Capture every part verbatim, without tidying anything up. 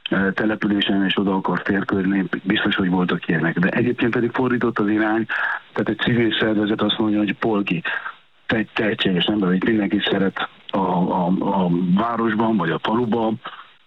településen és oda akar térkörni, biztos, hogy voltak ilyenek. De egyébként pedig fordított az irány, tehát egy civil szervezet azt mondja, hogy Polki, te egy tehetséges ember, hogy mindenki szeret a, a, a városban vagy a faluban,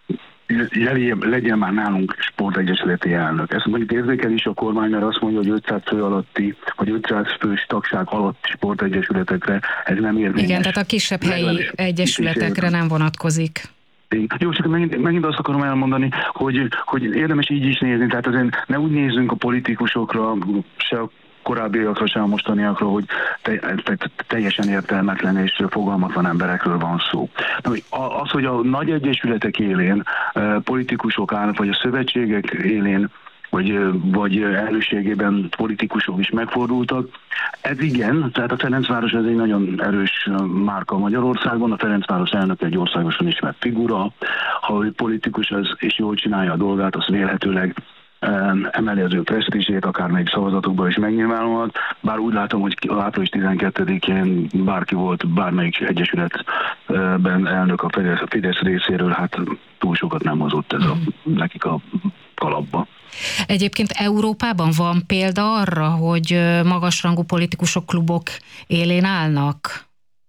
legyen már nálunk sportegyesületi elnök. Ezt mondjuk érzékel is a kormány, mert azt mondja, hogy ötszáz fő alatti, vagy ötszáz fős tagság alatti sportegyesületekre ez nem érvényes. Igen, tehát a kisebb helyi egyesületekre nem vonatkozik. Jó, csak megint, megint azt akarom elmondani, hogy, hogy érdemes így is nézni, tehát azért ne úgy nézzünk a politikusokra, se a korábbiakra, se a mostaniakra, hogy te, te, teljesen értelmetlen és fogalmatlan emberekről van szó. Az, hogy a nagy egyesületek élén politikusok állnak, vagy a szövetségek élén, vagy, vagy előségében politikusok is megfordultak. Ez igen, tehát a Ferencváros ez egy nagyon erős márka Magyarországon, a Ferencváros elnök egy országosan ismert figura, ha ő politikus az, és jól csinálja a dolgát, az vélhetőleg emeli az ő presztízsét, akármelyik szavazatokban is megnyilvánulhat, bár úgy látom, hogy április tizenkettedikén bárki volt bármelyik egyesületben elnök a Fidesz, a Fidesz részéről, hát túl sokat nem hozott ez a, nekik a kalapba. Egyébként Európában van példa arra, hogy magasrangú politikusok klubok élén állnak?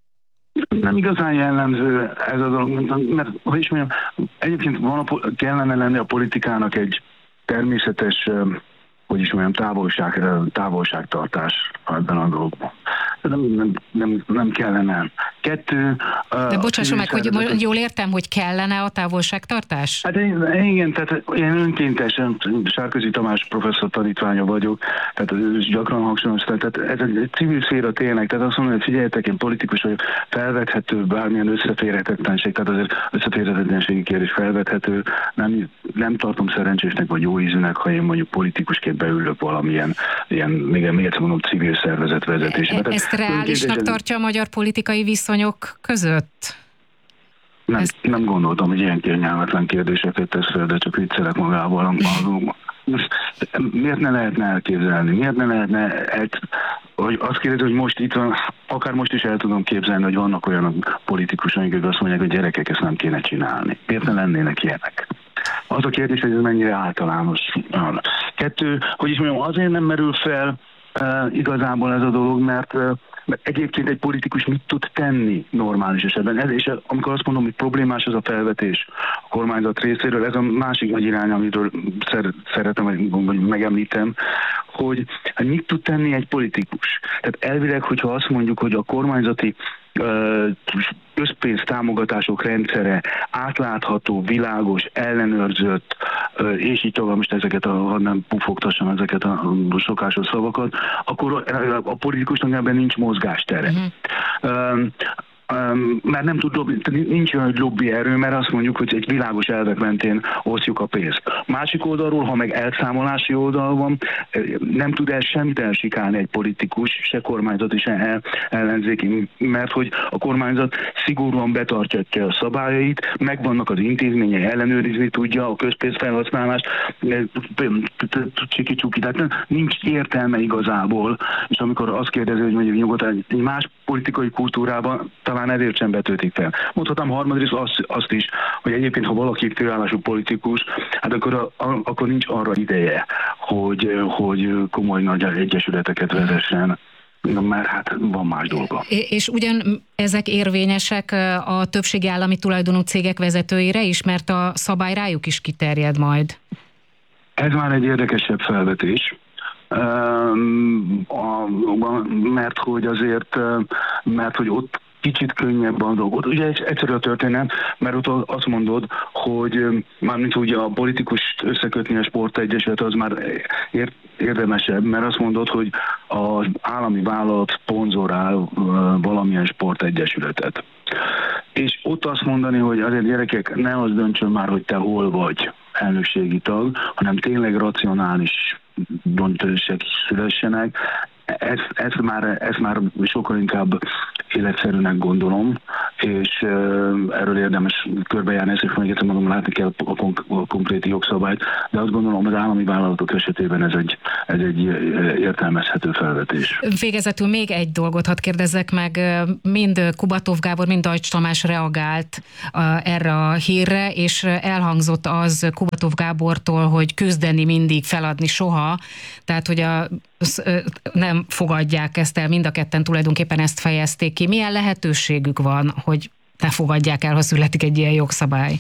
Nem igazán jellemző ez a dolog, mert hogy is mondjam, egyébként van a, kellene lenni a politikának egy természetes, hogy is mondjam, távolság, távolságtartás ebben a dologban. Nem, nem, nem, nem kellene. Kettő... De bocsásson meg, hogy jól értem, hogy kellene a távolságtartás? Hát igen, tehát én önkéntesen Sárközi Tamás professzor tanítványa vagyok, tehát gyakran hangsúlyoztam, tehát ez egy civil szféra tényleg, tehát azt mondom, hogy figyeljetek, én politikus vagyok, felvethető bármilyen összeférhetetlenség, tehát azért összeférhetetlenségi kérdés felvethető, nem, nem tartom szerencsésnek vagy jó ízűnek, ha én mondjuk politikusként beülök valamilyen, ilyen, még, még egyszer mondom, civil szervezet vezetésbe. Ezt reálisnak tartja a magyar politikai viszonyok között? Nem, Ezt... nem gondoltam, hogy ilyen kényelmetlen kérdéseket tesz fel, de csak viccelek magával. Miért ne lehetne elképzelni? Miért ne lehetne el... hogy azt kérdezi, hogy most itt van, akár most is el tudom képzelni, hogy vannak olyan politikusok, akik azt mondják, hogy gyerekek, ezt nem kéne csinálni. Miért ne lennének ilyenek? Az a kérdés, hogy ez mennyire általános. Kettő, hogy is mondjam, azért nem merül fel uh, igazából ez a dolog, mert, uh, mert egyébként egy politikus mit tud tenni normális esetben. Ez, és amikor azt mondom, hogy problémás ez a felvetés a kormányzat részéről, ez a másik nagy irány, amiről szer, szeretem, vagy megemlítem, hogy hát mit tud tenni egy politikus. Tehát elvileg, hogyha azt mondjuk, hogy a kormányzati közpénz támogatások rendszere átlátható, világos, ellenőrzött, és így tovább, most ezeket a, ha nem pufogtassam ezeket a szokásos szavakat, akkor a politikusnak ebben nincs mozgástere. Uh-huh. Um, mert nem tud lobby, nincs olyan lobby erő, mert azt mondjuk, hogy egy világos elvek mentén osztjuk a pénzt. Másik oldalról, ha meg elszámolási oldal van, nem tud el semmit elsikálni egy politikus, se kormányzat, se ellenzéki, mert hogy a kormányzat szigorúan betartja a szabályait, megvannak az intézményei, ellenőrizni tudja a közpénzfelhasználást, csiki-csuki, tehát nincs értelme igazából, és amikor azt kérdezi, hogy mondjuk nyugodtan egy más politikai kultúrában talán ezért sem betöltik fel. Mondhatom harmadrészt azt, azt is, hogy egyébként, ha valaki főállású politikus, hát akkor, a, a, akkor nincs arra ideje, hogy, hogy komoly nagy egyesületeket vezessen, mert hát van más dolga. És ugyan ezek érvényesek a többségi állami tulajdonú cégek vezetőire is, mert a szabály rájuk is kiterjed majd? Ez már egy érdekesebb felvetés. Mert hogy azért, mert hogy ott kicsit könnyebb a dolgot. Ugye egyszerű a történet, mert ott azt mondod, hogy mármint ugye a politikust összekötni a sportegyesület az már érdemesebb, mert azt mondod, hogy az állami vállalat szponzorál valamilyen sportegyesületet. És ott azt mondani, hogy azért gyerekek, ne az döntsön már, hogy te hol vagy elnökségi tag, hanem tényleg racionális döntések szülessenek. Ezt, ezt, már, ezt már sokkal inkább életszerűnek gondolom, és uh, erről érdemes körbejárni, ezt is még egyszer mondom, látni kell a, konk- a konkrét jogszabályt, de azt gondolom, az állami vállalatok esetében ez egy, ez egy értelmezhető felvetés. Végezetül még egy dolgot hadd kérdezzek meg, mind Kubatov Gábor, mind Deutsch Tamás reagált uh, erre a hírre, és elhangzott az Kubatov Molotov Gábortól, hogy küzdeni mindig, feladni soha, tehát hogy a, nem fogadják ezt el, mind a ketten tulajdonképpen ezt fejezték ki. Milyen lehetőségük van, hogy ne fogadják el, ha születik egy ilyen jogszabály?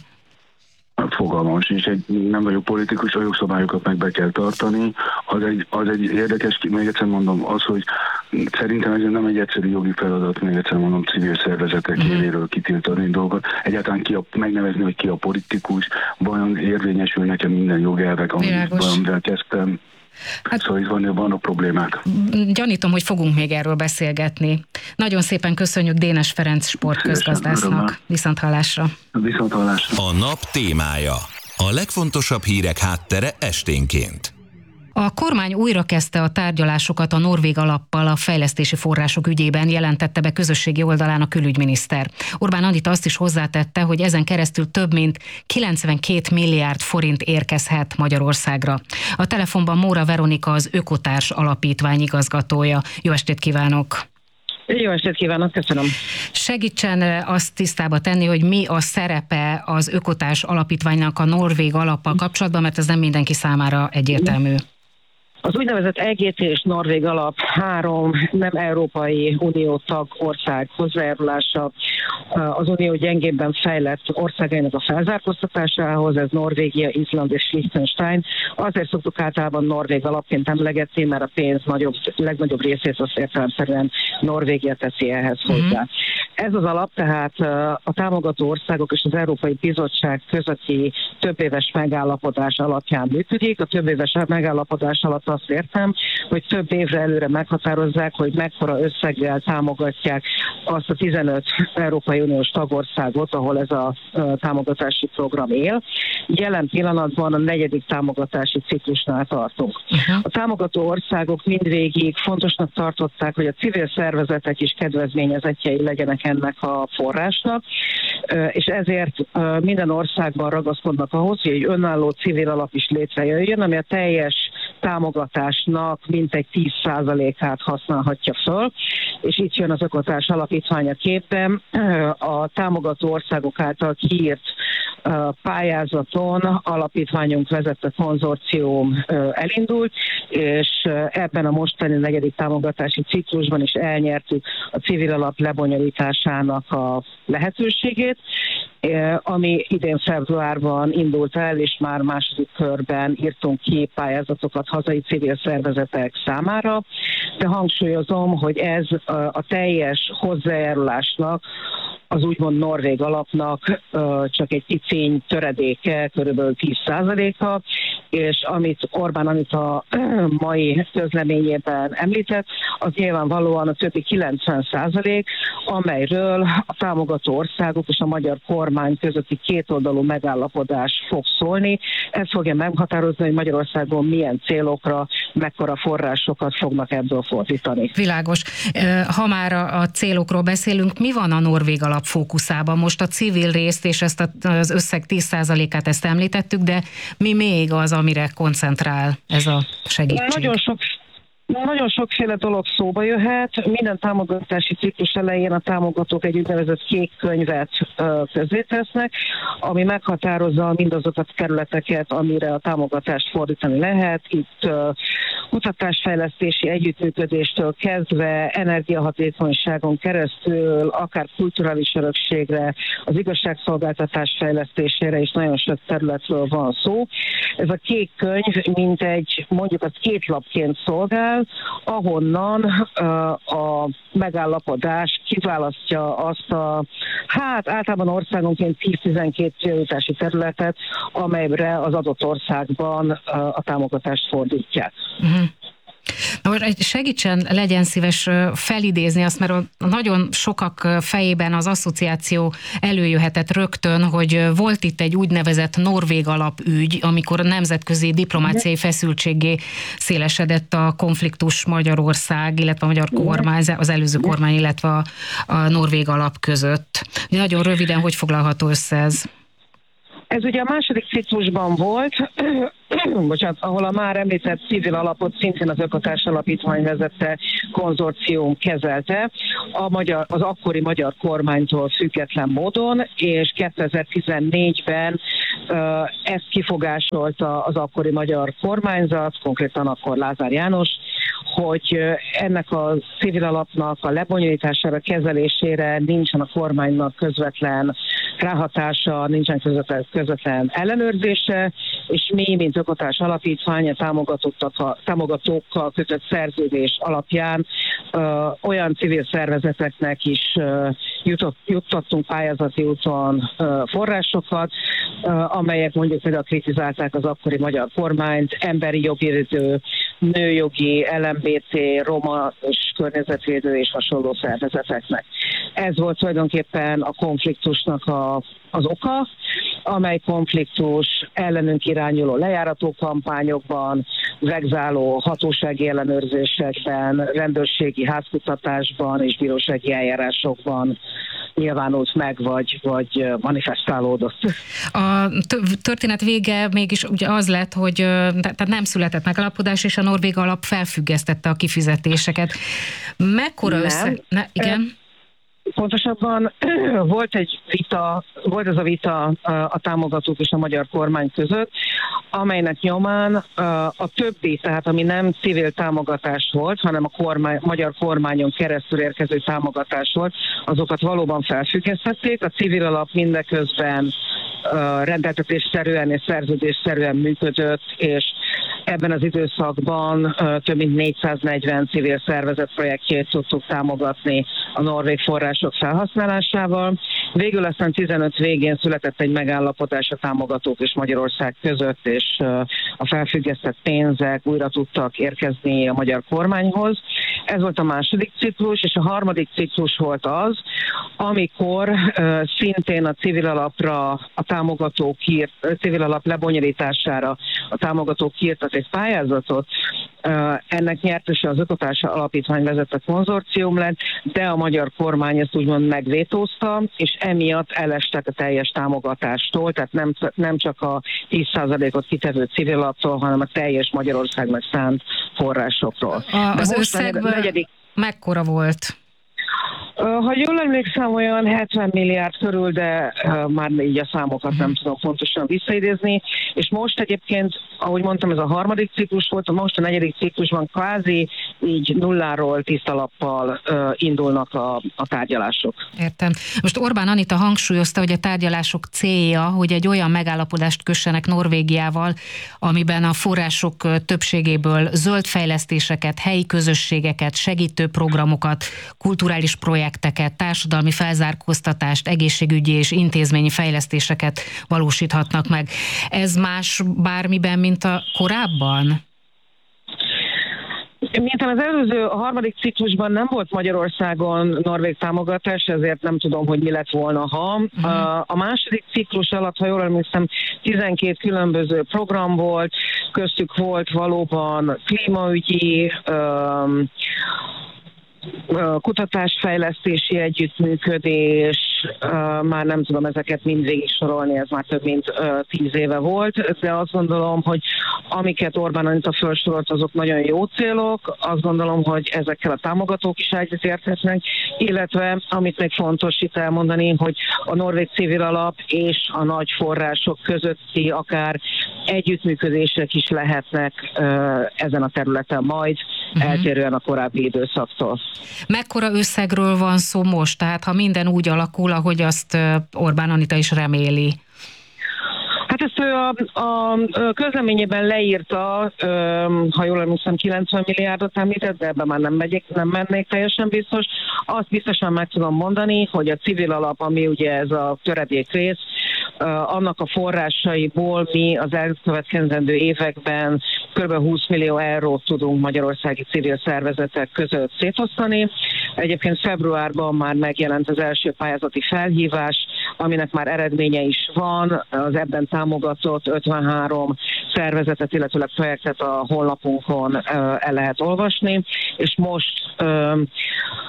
Fogalmam sincs, egy, nem vagyok politikus, a jogszabályokat meg be kell tartani. Az egy, az egy érdekes, még egyszer mondom, az, hogy szerintem ez nem egy egyszerű jogi feladat, még egyszer mondom, civil szervezetek mm. éléről kitiltani dolgot. Egyáltalán ki a, megnevezni, hogy ki a politikus, vajon érvényesül nekem minden jogelvek, amivel kezdtem. Hát, szóval itt van, vannak problémák. Gyanítom, hogy fogunk még erről beszélgetni. Nagyon szépen köszönjük Dénes Ferenc sportközgazdásznak. Viszonthallásra. Viszonthallásra. A nap témája. A legfontosabb hírek háttere esténként. A kormány újra kezdte a tárgyalásokat a norvég alappal a fejlesztési források ügyében, jelentette be közösségi oldalán a külügyminiszter. Orbán Anita azt is hozzátette, hogy ezen keresztül több mint kilencvenkét milliárd forint érkezhet Magyarországra. A telefonban Móra Veronika, az Ökotárs Alapítvány igazgatója. Jó estét kívánok! Jó estét kívánok, köszönöm. Segítsen azt tisztába tenni, hogy mi a szerepe az Ökotárs Alapítványnak a norvég alappal kapcsolatban, mert ez nem mindenki számára egyértelmű. Az úgynevezett E G T és Norvég alap három nem Európai Unió tag ország hozzájárulása az Unió gyengébben fejlett országainak a felzárkóztatásához, ez Norvégia, Izland és Liechtenstein. Azért szoktuk általában norvég alapként emlegetni, mert a pénz nagyobb, legnagyobb részét azt értelemszerűen Norvégia teszi ehhez hozzá. Mm. Ez az alap tehát a támogató országok és az Európai Bizottság közötti többéves megállapodás alapján működik. A többéves megállapodás alatt azt értem, hogy több évre előre meghatározzák, hogy mekkora összeggel támogatják azt a tizenöt Európai Uniós tagországot, ahol ez a támogatási program él. Jelen pillanatban a negyedik támogatási ciklusnál tartunk. Uh-huh. A támogató országok mindvégig fontosnak tartották, hogy a civil szervezetek is kedvezményezettjei legyenek ennek a forrásnak, és ezért minden országban ragaszkodnak ahhoz, hogy egy önálló civil alap is létrejöjjön, ami a teljes támogatásnak mintegy tíz százalékát használhatja föl, és itt jön az Ökotárs Alapítvány a képben. A támogató országok által kiírt pályázaton alapítványunk vezette konzorcium elindult, és ebben a mostani negyedik támogatási ciklusban is elnyertük a civil alap lebonyolításának a lehetőségét, ami idén februárban indult el, és már második körben írtunk ki pályázatokat hazai civil szervezetek számára, de hangsúlyozom, hogy ez a teljes hozzájárulásnak, az úgymond norvég alapnak csak egy piciny töredéke, körülbelül tíz százaléka, és amit Orbán Anita mai közleményében említett, az nyilvánvalóan a többi kilencven százalék, amelyről a támogató országok és a magyar kormány közötti kétoldalú megállapodás fog szólni. Ez fogja meghatározni, hogy Magyarországon milyen célokra, mekkora forrásokat fognak ebből fordítani. Világos. Ha már a célokról beszélünk, mi van a norvég alap fókuszában? Most a civil részt és ezt az összeg tíz százalékát ezt említettük, de mi még az, amire koncentrál ez a segítség? Nagyon sok Nagyon sokféle dolog szóba jöhet. Minden támogatási ciklus elején a támogatók egy úgynevezett kék könyvet közzétesznek, ami meghatározza mindazokat a területeket, amire a támogatást fordítani lehet. Itt kutatásfejlesztési együttműködéstől kezdve energiahatékonyságon keresztül, akár kulturális örökségre, az igazságszolgáltatás fejlesztésére is nagyon sok területről van szó. Ez a kék könyv mint egy, mondjuk az két lapként szolgál, ahonnan a megállapodás kiválasztja azt a, hát általában országonként tíz-tizenkét prioritási területet, amelyre az adott országban a támogatást fordítják. Uh-huh. Na, segítsen, legyen szíves felidézni azt, mert nagyon sokak fejében az asszociáció előjöhetett rögtön, hogy volt itt egy úgynevezett norvég alapügy, amikor a nemzetközi diplomáciai feszültségé szélesedett a konfliktus Magyarország, illetve a magyar kormány, az előző kormány, illetve a, a norvég alap között. Nagyon röviden, hogy foglalható össze ez? Ez ugye a második ciklusban volt, bocsánat, ahol a már említett civil alapot szintén az Ökotárs Alapítvány vezette konzorcium kezelte, a magyar, az akkori magyar kormánytól független módon, és kétezer-tizennégyben ezt kifogásolta az akkori magyar kormányzat, konkrétan akkor Lázár János, hogy ennek a civil alapnak a lebonyolítására, kezelésére nincsen a kormánynak közvetlen ráhatása, nincsen közvetlen, közvetlen ellenőrzése, és mi, mint Ökotárs Alapítvány, a támogatókkal kötött szerződés alapján ö, olyan civil szervezeteknek is ö, jutott, juttattunk pályázati úton ö, forrásokat, ö, amelyek mondjuk például kritizálták az akkori magyar kormányt, emberi jogvédő, nőjogi, el em bé té, roma és környezetvédő és hasonló szervezeteknek. Ez volt tulajdonképpen a konfliktusnak a, az oka, amely konfliktus ellenünk irányuló lejárató kampányokban, vegzáló hatósági ellenőrzésekben, rendőrségi házkutatásban és bírósági eljárásokban nyilvánult meg, vagy, vagy manifestálódott. A történet vége mégis ugye az lett, hogy tehát nem született megállapodás, és a norvég alap felfüggesztette a kifizetéseket. Mekkora nem. össze... Ne, igen? Pontosabban volt egy vita, volt ez a vita a támogatók és a magyar kormány között, amelynek nyomán a többi, tehát ami nem civil támogatás volt, hanem a kormány, magyar kormányon keresztül érkező támogatás volt, azokat valóban felfüggesztették. A civil alap mindeközben rendeltetésszerűen és szerződésszerűen működött, és ebben az időszakban több mint négyszáznegyven civil szervezet projektjét tudtuk támogatni a norvég források felhasználásával. Végül aztán tizenöt végén született egy megállapodás a támogatók és Magyarország között, és a felfüggesztett pénzek újra tudtak érkezni a magyar kormányhoz. Ez volt a második ciklus, és a harmadik ciklus volt az, amikor szintén a civil alapra a támogatók írt, civil alap lebonyolítására a támogatók írtak egy pályázatot. Ennek nyertese az Ökotárs Alapítvány vezette konzorcium lett, de a magyar kormány ezt úgymond megvétózta, és emiatt elestek a teljes támogatástól, tehát nem, nem csak a tíz százalékot kitevő civil alaptól, hanem a teljes Magyarországnak szánt forrásokról. A, az most összegből negyedik... mekkora volt? Ha jól emlékszem, olyan hetven milliárd körül, de uh, már így a számokat nem tudom pontosan visszaidézni. És most egyébként, ahogy mondtam, ez a harmadik ciklus volt, most a negyedik ciklusban kvázi így nulláról, tiszta lappal uh, indulnak a, a tárgyalások. Értem. Most Orbán Anita hangsúlyozta, hogy a tárgyalások célja, hogy egy olyan megállapodást kössenek Norvégiával, amiben a források többségéből zöld fejlesztéseket, helyi közösségeket, segítő programokat, kulturális projekteket, társadalmi felzárkóztatást, egészségügyi és intézményi fejlesztéseket valósíthatnak meg. Ez más bármiben, mint a korábban? Miután az előző, a harmadik ciklusban nem volt Magyarországon norvég támogatás, ezért nem tudom, hogy mi lett volna, ha. Uh-huh. A, a második ciklus alatt, ha jól emlékszem, tizenkét különböző program volt, köztük volt valóban klímaügyi, um, kutatásfejlesztési együttműködés, már nem tudom ezeket mind végig sorolni, ez már több mint tíz éve volt, de azt gondolom, hogy amiket Orbán Anita felsorolt, azok nagyon jó célok, azt gondolom, hogy ezekkel a támogatók is egyetérthetnek, illetve amit még fontos itt elmondani, hogy a norvég civil alap és a nagy források közötti akár együttműködések is lehetnek ezen a területen majd, uh-huh. eltérően a korábbi időszaktól. Mekkora összegről van szó most? Tehát ha minden úgy alakul, ahogy azt Orbán Anita is reméli? Hát ezt ő a, a közleményében leírta, ha jól emlékszem, kilencven milliárdot említett, de ebben már nem, megyek, nem mennék teljesen biztos. Azt biztosan meg tudom mondani, hogy a civil alap, ami ugye ez a töredék rész, annak a forrásaiból mi az elkövetkezendő években kb. húsz millió eurót tudunk magyarországi civil szervezetek között szétosztani. Egyébként februárban már megjelent az első pályázati felhívás, aminek már eredménye is van, az ebben támogatott ötvenhárom szervezetet, illetőleg projektet a honlapunkon el lehet olvasni, és most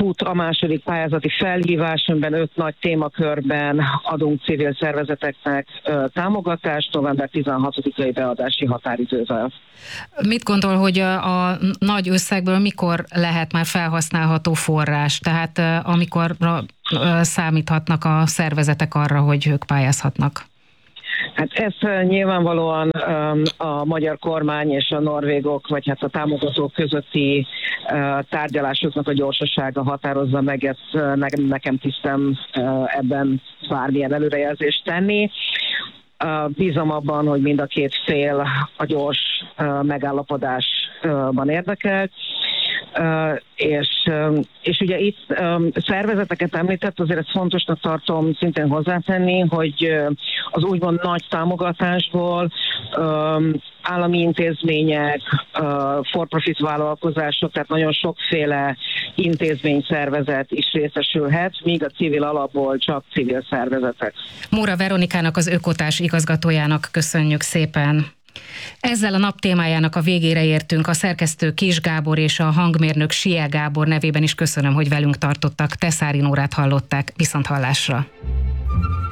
fut a második pályázati felhívás, amiben öt nagy témakörben adunk civil szervezeteknek támogatást november tizenhatodikai beadási határidővel. Mit gondol, hogy a, a nagy összegből mikor lehet már felhasználható forrás? Tehát amikor számíthatnak a szervezetek arra, hogy ők pályázhatnak? Hát ez nyilvánvalóan a magyar kormány és a norvégok, vagy hát a támogatók közötti tárgyalásoknak a gyorsasága határozza meg, ezt nekem tisztem ebben bármilyen előrejelzést tenni. Bízom abban, hogy mind a két fél a gyors megállapodásban érdekelt. Uh, és, um, és ugye itt um, szervezeteket említett, azért ezt fontosnak tartom szintén hozzátenni, hogy uh, az úgymond nagy támogatásból um, állami intézmények, uh, for-profit vállalkozások, tehát nagyon sokféle intézményszervezet is részesülhet, míg a civil alapból csak civil szervezetek. Móra Veronikának, az Ökotás igazgatójának köszönjük szépen. Ezzel a nap témájának a végére értünk. A szerkesztő Kis Gábor és a hangmérnök Siel Gábor nevében is köszönöm, hogy velünk tartottak. Teszári Nórát hallották. Viszonthallásra!